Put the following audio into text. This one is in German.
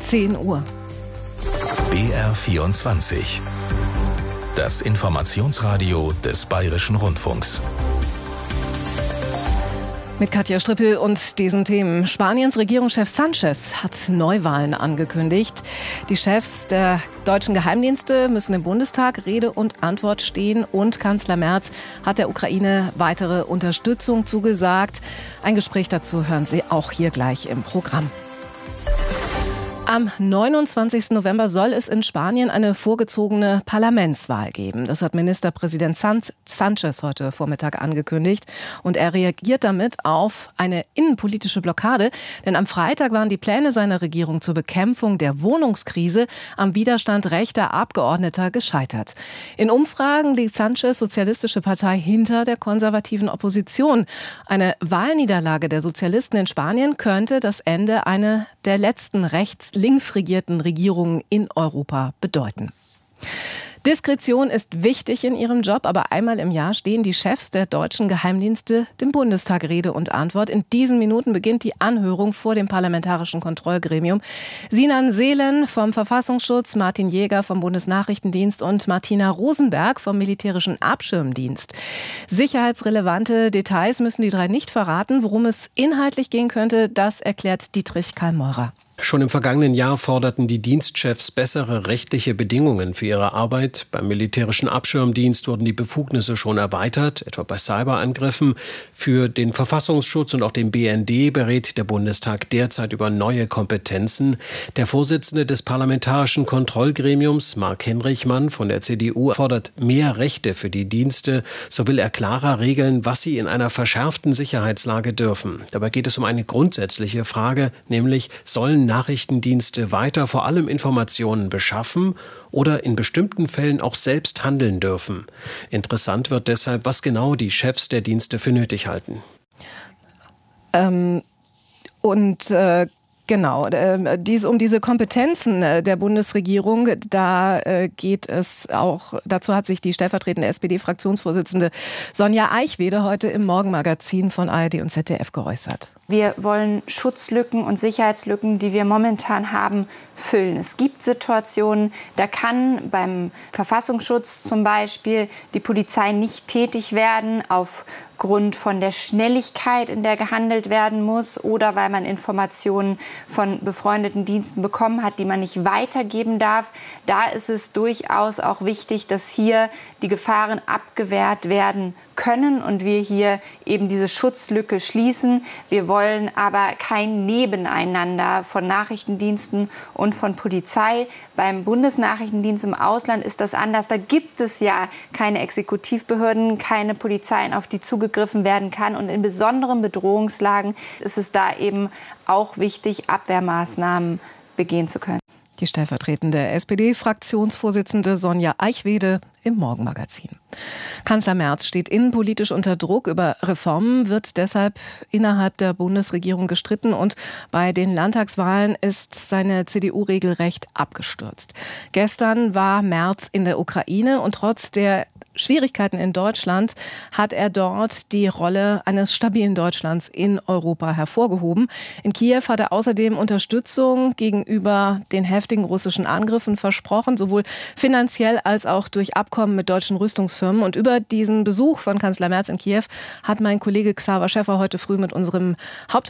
10 Uhr. BR24. Das Informationsradio des Bayerischen Rundfunks. Mit Katja Strippel und diesen Themen. Spaniens Regierungschef Sánchez hat Neuwahlen angekündigt. Die Chefs der deutschen Geheimdienste müssen im Bundestag Rede und Antwort stehen und Kanzler Merz hat der Ukraine weitere Unterstützung zugesagt. Ein Gespräch dazu hören Sie auch hier gleich im Programm. Am 29. November soll es in Spanien eine vorgezogene Parlamentswahl geben. Das hat Ministerpräsident Sánchez heute Vormittag angekündigt. Und er reagiert damit auf eine innenpolitische Blockade. Denn am Freitag waren die Pläne seiner Regierung zur Bekämpfung der Wohnungskrise am Widerstand rechter Abgeordneter gescheitert. In Umfragen liegt Sánchez' Sozialistische Partei hinter der konservativen Opposition. Eine Wahlniederlage der Sozialisten in Spanien könnte das Ende einer der letzten links regierten Regierungen in Europa bedeuten. Diskretion ist wichtig in ihrem Job, aber einmal im Jahr stehen die Chefs der deutschen Geheimdienste dem Bundestag Rede und Antwort. In diesen Minuten beginnt die Anhörung vor dem Parlamentarischen Kontrollgremium. Sinan Seelen vom Verfassungsschutz, Martin Jäger vom Bundesnachrichtendienst und Martina Rosenberg vom Militärischen Abschirmdienst. Sicherheitsrelevante Details müssen die drei nicht verraten. Worum es inhaltlich gehen könnte, das erklärt Dietrich Karl-Meurer. Schon im vergangenen Jahr forderten die Dienstchefs bessere rechtliche Bedingungen für ihre Arbeit. Beim Militärischen Abschirmdienst wurden die Befugnisse schon erweitert, etwa bei Cyberangriffen. Für den Verfassungsschutz und auch den BND berät der Bundestag derzeit über neue Kompetenzen. Der Vorsitzende des Parlamentarischen Kontrollgremiums, Marc Henrichmann von der CDU, fordert mehr Rechte für die Dienste. So will er klarer regeln, was sie in einer verschärften Sicherheitslage dürfen. Dabei geht es um eine grundsätzliche Frage, nämlich sollen Nachrichtendienste weiter vor allem Informationen beschaffen oder in bestimmten Fällen auch selbst handeln dürfen. Interessant wird deshalb, was genau die Chefs der Dienste für nötig halten. Genau, um diese Kompetenzen der Bundesregierung, da geht es auch, dazu hat sich die stellvertretende SPD-Fraktionsvorsitzende Sonja Eichwede heute im Morgenmagazin von ARD und ZDF geäußert. Wir wollen Schutzlücken und Sicherheitslücken, die wir momentan haben, füllen. Es gibt Situationen, da kann beim Verfassungsschutz zum Beispiel die Polizei nicht tätig werden aufgrund von der Schnelligkeit, in der gehandelt werden muss oder weil man Informationen von befreundeten Diensten bekommen hat, die man nicht weitergeben darf. Da ist es durchaus auch wichtig, dass hier die Gefahren abgewehrt werden können und wir hier eben diese Schutzlücke schließen. Wir wollen aber kein Nebeneinander von Nachrichtendiensten und von Polizei. Beim Bundesnachrichtendienst im Ausland ist das anders. Da gibt es ja keine Exekutivbehörden, keine Polizeien, auf die zugegriffen werden kann. Und in besonderen Bedrohungslagen ist es da eben auch wichtig, Abwehrmaßnahmen begehen zu können. Die stellvertretende SPD-Fraktionsvorsitzende Sonja Eichwede im Morgenmagazin. Kanzler Merz steht innenpolitisch unter Druck. Über Reformen wird deshalb innerhalb der Bundesregierung gestritten und bei den Landtagswahlen ist seine CDU regelrecht abgestürzt. Gestern war Merz in der Ukraine und trotz der Schwierigkeiten in Deutschland hat er dort die Rolle eines stabilen Deutschlands in Europa hervorgehoben. In Kiew hat er außerdem Unterstützung gegenüber den heftigen russischen Angriffen versprochen, sowohl finanziell als auch durch Abkommen mit deutschen Rüstungsfirmen. Und über diesen Besuch von Kanzler Merz in Kiew hat mein Kollege Xaver Schäffer heute früh mit unserem